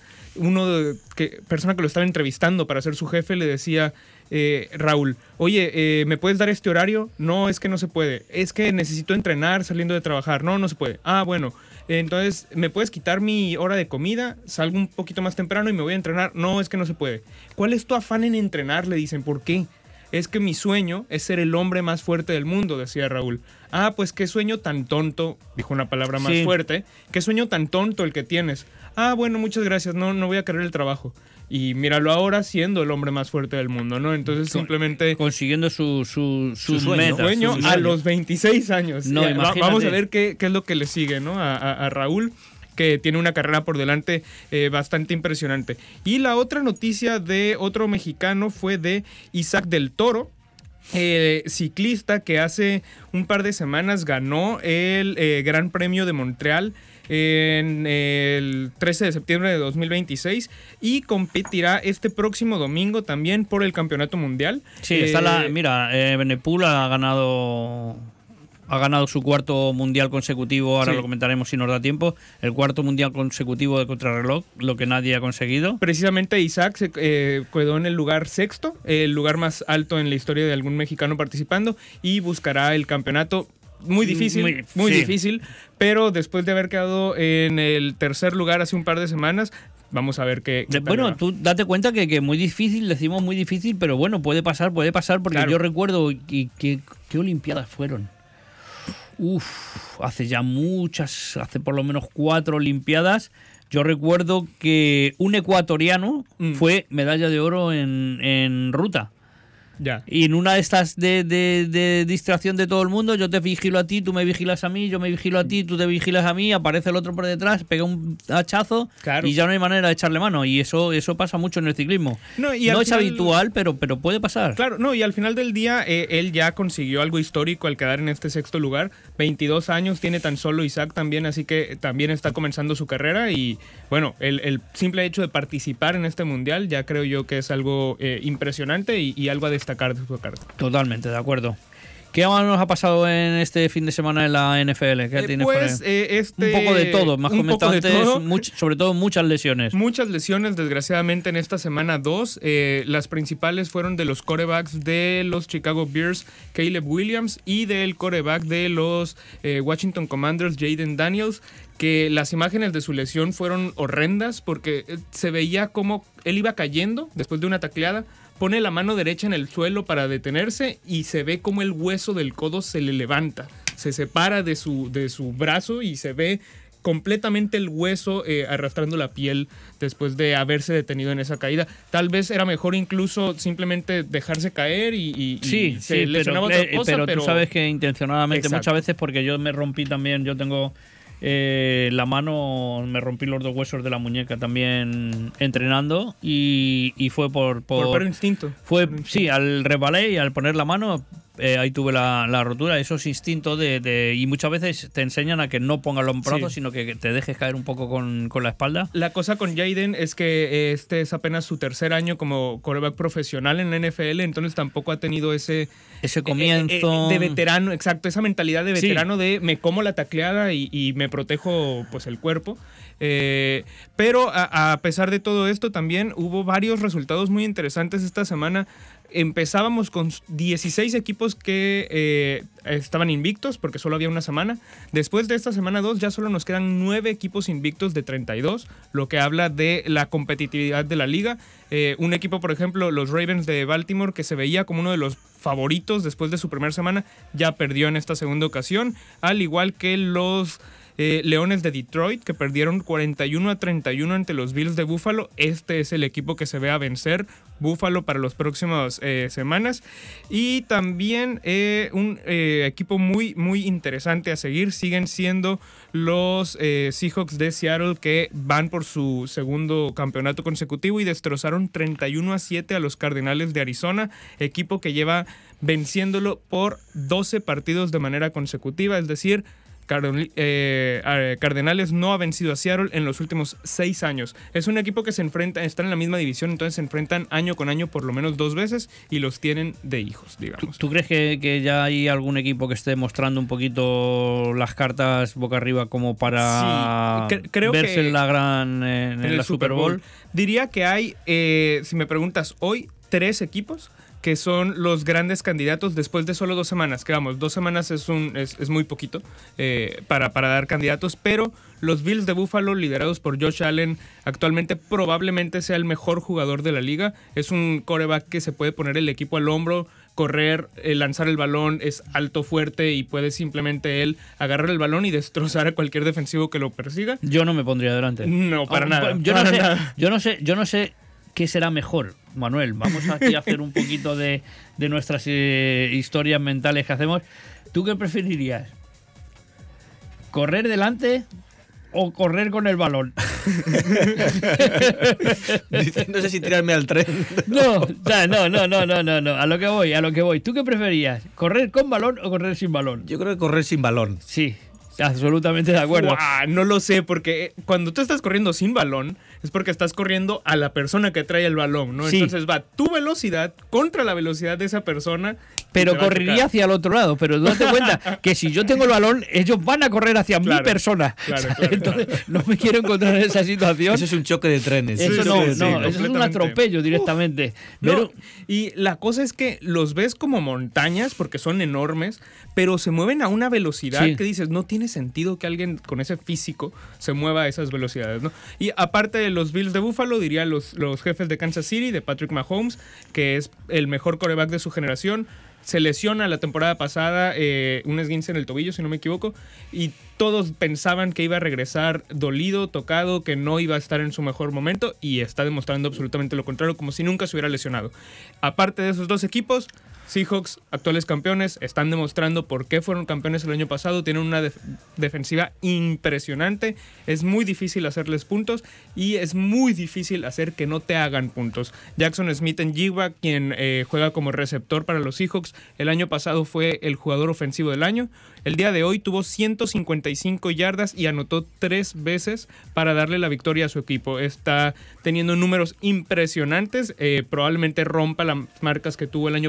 persona que lo estaba entrevistando para ser su jefe le decía, Raúl, oye, ¿me puedes dar este horario? No, es que no se puede. Es que necesito entrenar saliendo de trabajar. No se puede. Ah, bueno. Entonces, ¿me puedes quitar mi hora de comida? Salgo un poquito más temprano y me voy a entrenar. No, es que no se puede. ¿Cuál es tu afán en entrenar? Le dicen. ¿Por qué? Es que mi sueño es ser el hombre más fuerte del mundo, decía Raúl. Ah, pues qué sueño tan tonto, dijo una palabra más fuerte. Qué sueño tan tonto el que tienes. Ah, bueno, muchas gracias, no voy a querer el trabajo. Y míralo ahora siendo el hombre más fuerte del mundo, ¿no? Entonces simplemente... Consiguiendo su sueño a los 26 años. No, vamos a ver qué es lo que le sigue, ¿no? A Raúl, que tiene una carrera por delante bastante impresionante. Y la otra noticia de otro mexicano fue de Isaac del Toro, ciclista que hace un par de semanas ganó el Gran Premio de Montreal en el 13 de septiembre de 2026 y competirá este próximo domingo también por el Campeonato Mundial. Sí, Benepul ha ganado su cuarto mundial consecutivo, ahora lo comentaremos si nos da tiempo, el cuarto mundial consecutivo de contrarreloj, lo que nadie ha conseguido. Precisamente Isaac se quedó en el lugar sexto, el lugar más alto en la historia de algún mexicano participando, y buscará el campeonato. Muy difícil, muy difícil, pero después de haber quedado en el tercer lugar hace un par de semanas, vamos a ver qué bueno, tú date cuenta que muy difícil, decimos muy difícil, pero bueno, puede pasar, porque claro. Yo recuerdo ¿qué Olimpiadas fueron? Hace por lo menos 4 Olimpiadas. Yo recuerdo que un ecuatoriano fue medalla de oro en ruta. Ya. Y en una de estas de distracción de todo el mundo, yo te vigilo a ti, tú me vigilas a mí, yo me vigilo a ti, tú te vigilas a mí, aparece el otro por detrás, pega un hachazo, claro. Y ya no hay manera de echarle mano. Y eso pasa mucho en el ciclismo. No es habitual, pero puede pasar. Claro, no, y al final del día él ya consiguió algo histórico al quedar en este sexto lugar. 22 años tiene tan solo Isaac también, así que también está comenzando su carrera. Y bueno, el simple hecho de participar en este mundial ya creo yo que es algo impresionante y algo a destacar de su carrera. Totalmente, de acuerdo. ¿Qué más nos ha pasado en este fin de semana en la NFL? ¿Qué tienes Pues un poco de todo, más comentado antes, sobre todo muchas lesiones. Muchas lesiones, desgraciadamente, en esta semana 2. Las principales fueron de los quarterbacks de los Chicago Bears, Caleb Williams, y del quarterback de los Washington Commanders, Jayden Daniels, que las imágenes de su lesión fueron horrendas porque se veía como él iba cayendo después de una tacleada, pone la mano derecha en el suelo para detenerse y se ve como el hueso del codo se le levanta, se separa de su brazo y se ve completamente el hueso arrastrando la piel después de haberse detenido en esa caída. Tal vez era mejor incluso simplemente dejarse caer y se lesionaba otra cosa, pero tú sabes que intencionadamente. Exacto. Muchas veces, porque yo me rompí también, yo tengo la mano, me rompí los 2 huesos de la muñeca también entrenando y fue por puro instinto. Sí, al resbalé y al poner la mano ahí tuve la rotura. Esos instintos y muchas veces te enseñan a que no pongas los brazos, sino que te dejes caer un poco con la espalda. La cosa con Jayden es que este es apenas su 3er año como quarterback profesional en la NFL, entonces tampoco ha tenido ese comienzo de veterano, exacto, esa mentalidad de veterano de me como la tacleada y me protejo pues el cuerpo. Pero a pesar de todo esto también hubo varios resultados muy interesantes esta semana. Empezábamos con 16 equipos que estaban invictos porque solo había una semana. Después de esta semana 2 ya solo nos quedan 9 equipos invictos de 32, lo que habla de la competitividad de la liga. Un equipo, por ejemplo, los Ravens de Baltimore, que se veía como uno de los favoritos después de su primera semana, ya perdió en esta segunda ocasión, al igual que los Leones de Detroit, que perdieron 41-31 ante los Bills de Buffalo. Este es el equipo que se ve a vencer Buffalo para las próximas semanas. Y también un equipo muy, muy interesante a seguir siguen siendo los Seahawks de Seattle, que van por su segundo campeonato consecutivo y destrozaron 31-7 a los Cardenales de Arizona, equipo que lleva venciéndolo por 12 partidos de manera consecutiva, es decir, Cardenales no ha vencido a Seattle en los últimos 6 años. Es un equipo que se enfrenta, están en la misma división, entonces se enfrentan año con año por lo menos 2 veces y los tienen de hijos, digamos. ¿Tú crees que ya hay algún equipo que esté mostrando un poquito las cartas boca arriba como para creo verse que en la gran en el Super Bowl? Diría que hay, si me preguntas hoy, 3 equipos que son los grandes candidatos después de solo 2 semanas. Que vamos, 2 semanas es muy poquito para dar candidatos, pero los Bills de Buffalo, liderados por Josh Allen, actualmente probablemente sea el mejor jugador de la liga. Es un quarterback que se puede poner el equipo al hombro, correr, lanzar el balón, es alto, fuerte y puede simplemente él agarrar el balón y destrozar a cualquier defensivo que lo persiga. Yo no me pondría delante. No, para nada. Yo no sé qué será mejor, Manuel. Vamos aquí a hacer un poquito de nuestras historias mentales que hacemos. ¿Tú qué preferirías? ¿Correr delante o correr con el balón? No sé si tirarme al tren. No. A lo que voy. ¿Tú qué preferías? ¿Correr con balón o correr sin balón? Yo creo que correr sin balón. Sí. Absolutamente de acuerdo. Uah, no lo sé, porque cuando tú estás corriendo sin balón es porque estás corriendo a la persona que trae el balón, ¿no? Sí. Entonces va tu velocidad contra la velocidad de esa persona. Pero correría hacia el otro lado. Pero date cuenta que si yo tengo el balón, ellos van a correr hacia mi persona. Claro. Entonces no me quiero encontrar en esa situación. Eso es un choque de trenes. Eso eso es un atropello directamente. Pero y la cosa es que los ves como montañas porque son enormes, pero se mueven a una velocidad que dices, no tiene sentido que alguien con ese físico se mueva a esas velocidades, ¿no? Y aparte de los Bills de Buffalo, diría los Jefes de Kansas City, de Patrick Mahomes, que es el mejor quarterback de su generación. Se lesiona la temporada pasada, un esguince en el tobillo, si no me equivoco, y todos pensaban que iba a regresar dolido, tocado, que no iba a estar en su mejor momento, y está demostrando absolutamente lo contrario, como si nunca se hubiera lesionado. Aparte de esos 2 equipos, Seahawks, actuales campeones, están demostrando por qué fueron campeones el año pasado. Tienen una defensiva impresionante. Es muy difícil hacerles puntos y es muy difícil hacer que no te hagan puntos. Jackson Smith-Njigba, quien juega como receptor para los Seahawks, el año pasado fue el jugador ofensivo del año. El día de hoy tuvo 155 yardas y anotó 3 veces para darle la victoria a su equipo. Está teniendo números impresionantes. Probablemente rompa las marcas que tuvo el año pasado si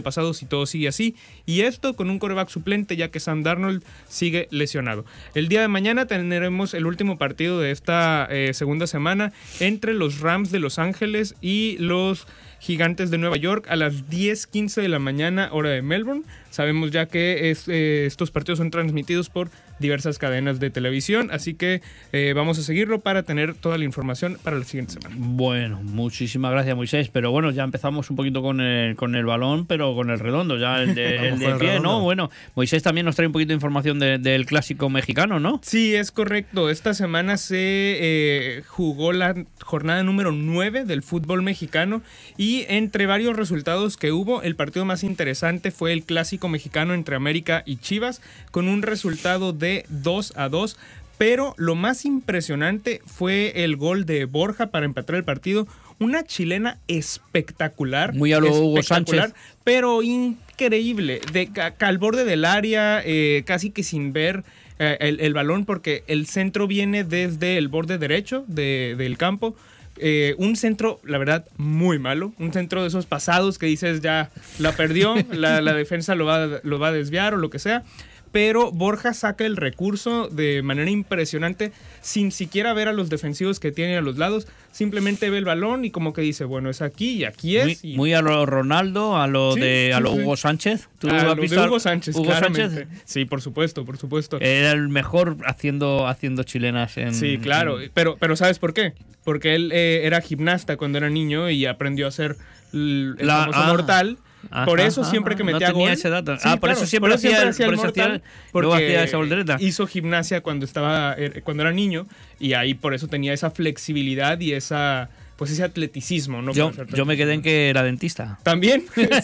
si todo sigue así. Y esto con un quarterback suplente, ya que Sam Darnold sigue lesionado. El día de mañana tendremos el último partido de esta segunda semana entre los Rams de Los Ángeles y los Gigantes de Nueva York a las 10:15 de la mañana, hora de Melbourne. Sabemos ya que estos partidos son transmitidos por diversas cadenas de televisión, así que vamos a seguirlo para tener toda la información para la siguiente semana. Bueno, muchísimas gracias, Moisés, pero bueno, ya empezamos un poquito con el balón, pero con el redondo, ya el de pie, ¿no? Bueno, Moisés también nos trae un poquito de información del clásico mexicano, ¿no? Sí, es correcto. Esta semana se jugó la jornada número 9 del fútbol mexicano y entre varios resultados que hubo, el partido más interesante fue el clásico mexicano entre América y Chivas, con un resultado de 2-2, pero lo más impresionante fue el gol de Borja para empatar el partido, una chilena espectacular, muy a lo Hugo Sánchez, pero increíble, al borde del área, casi que sin ver el balón, porque el centro viene desde el borde derecho del campo. Un centro, la verdad, muy malo. Un centro de esos pasados que dices ya la perdió, la defensa lo va a desviar o lo que sea. Pero Borja saca el recurso de manera impresionante, sin siquiera ver a los defensivos que tiene a los lados. Simplemente ve el balón y como que dice, bueno, es aquí y aquí es. Muy a lo Ronaldo, a lo Hugo Sánchez. ¿Tú has visto Hugo Sánchez? Hugo Sánchez. Sí, por supuesto. Era el mejor haciendo chilenas. Sí, claro. Pero ¿sabes por qué? Porque él era gimnasta cuando era niño y aprendió a hacer el famoso mortal. Por eso siempre que metía gol. Ese dato. Sí, por eso siempre hacía el mortal, porque hacía esa voltereta. Hizo gimnasia cuando era niño y ahí por eso tenía esa flexibilidad y ese atleticismo, ¿no? Yo me quedé en que era dentista. También,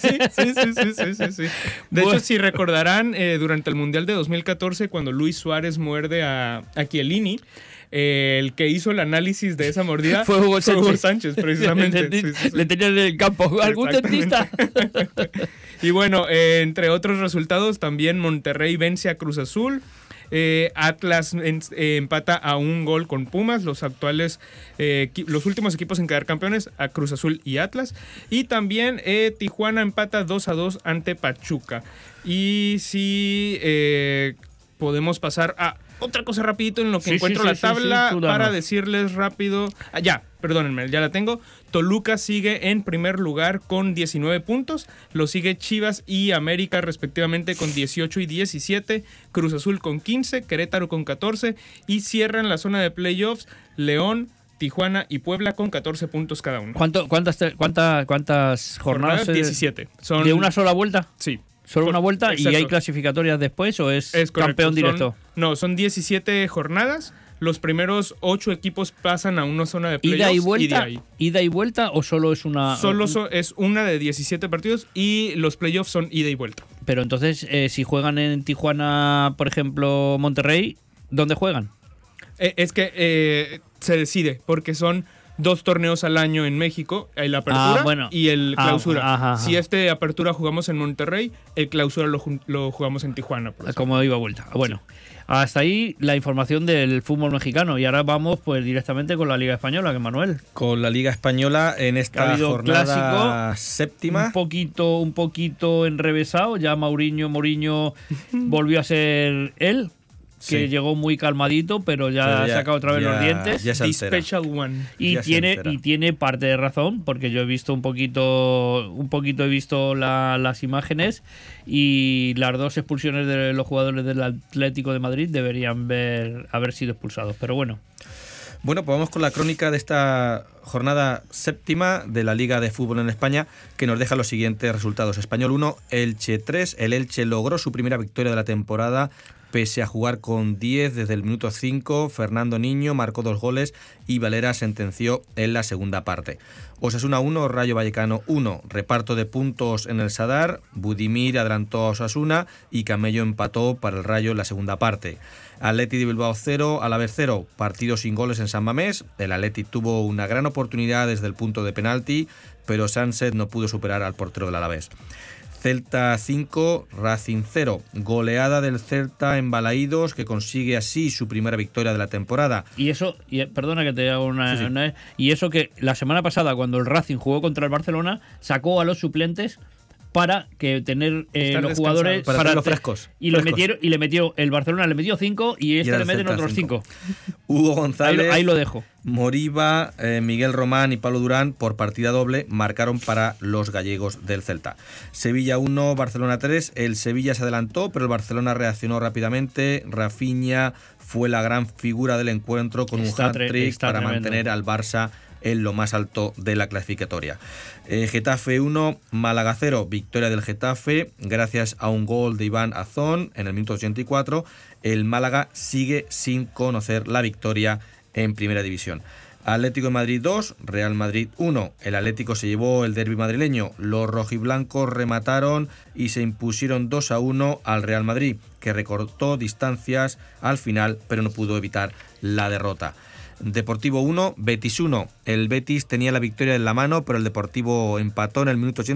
sí. De hecho, si recordarán, durante el Mundial de 2014, cuando Luis Suárez muerde a Chiellini, el que hizo el análisis de esa mordida fue Hugo Sánchez, precisamente. Le tenía en el campo. ¿Algún dentista? Y bueno, entre otros resultados, también Monterrey vence a Cruz Azul. Atlas empata a un gol con Pumas, los últimos equipos en quedar campeones, a Cruz Azul y Atlas. Y también Tijuana empata 2-2 ante Pachuca. Y si podemos pasar a otra cosa rapidito en lo que encuentro la tabla para decirles rápido. Perdónenme, ya la tengo. Toluca sigue en primer lugar con 19 puntos. Lo sigue Chivas y América respectivamente con 18 y 17. Cruz Azul con 15, Querétaro con 14 y cierran la zona de playoffs León, Tijuana y Puebla con 14 puntos cada uno. ¿Cuántas jornadas? 17. ¿De una sola vuelta? Sí. ¿Solo una vuelta? Exacto. ¿Y hay clasificatorias después o es campeón directo? Son 17 jornadas. Los primeros 8 equipos pasan a una zona de playoffs. ¿Ida y vuelta? ¿Ida y vuelta o solo es una...? Es una de 17 partidos y los playoffs son ida y vuelta. Pero entonces, si juegan en Tijuana, por ejemplo, Monterrey, ¿dónde juegan? Es que se decide, porque son 2 torneos al año en México, el apertura y el clausura. Ajá. Si apertura jugamos en Monterrey, el clausura lo jugamos en Tijuana. Como iba a vuelta. Bueno, hasta ahí la información del fútbol mexicano. Y ahora vamos pues directamente con la Liga Española, que Manuel. Con la Liga Española en esta jornada clásico, séptima. Un poquito enrevesado. Ya Mourinho volvió a ser él. Que llegó muy calmadito, pero ya ha sacado otra vez los dientes. The Special One. Y tiene parte de razón, porque yo he visto un poquito he visto las imágenes y las 2 expulsiones de los jugadores del Atlético de Madrid deberían haber sido expulsados, pero bueno. Bueno, pues vamos con la crónica de esta jornada séptima de la Liga de Fútbol en España, que nos deja los siguientes resultados. Español 1, Elche 3. El Elche logró su primera victoria de la temporada, pese a jugar con 10 desde el minuto 5. Fernando Niño marcó 2 goles y Valera sentenció en la segunda parte. Osasuna 1, Rayo Vallecano 1. Reparto de puntos en el Sadar. Budimir adelantó a Osasuna y Camello empató para el Rayo en la segunda parte. Atleti de Bilbao 0, Alavés 0. Partido sin goles en San Mamés. El Atleti tuvo una gran oportunidad desde el punto de penalti, pero Sánchez no pudo superar al portero del Alavés. Celta 5, Racing 0. Goleada del Celta en Balaídos, que consigue así su primera victoria de la temporada. Perdona que te haga una... Y eso que la semana pasada, cuando el Racing jugó contra el Barcelona, sacó a los suplentes para que tener los jugadores para tenerlos frescos. Y le metió el Barcelona le metió 5 y le meten otros 5. Hugo González, ahí lo dejo. Moriba, Miguel Román y Pablo Durán por partida doble marcaron para los gallegos del Celta. Sevilla 1, Barcelona 3. El Sevilla se adelantó, pero el Barcelona reaccionó rápidamente. Rafinha fue la gran figura del encuentro con un hat-trick para mantener al Barça en lo más alto de la clasificatoria. Getafe 1, Málaga 0, victoria del Getafe gracias a un gol de Iván Azón en el minuto 84. El Málaga sigue sin conocer la victoria en Primera División. Atlético de Madrid 2, Real Madrid 1. El Atlético se llevó el derbi madrileño. Los rojiblancos remataron y se impusieron 2-1 al Real Madrid, que recortó distancias al final, pero no pudo evitar la derrota. Deportivo 1, Betis 1. El Betis tenía la victoria en la mano, pero el Deportivo empató en el minuto 80.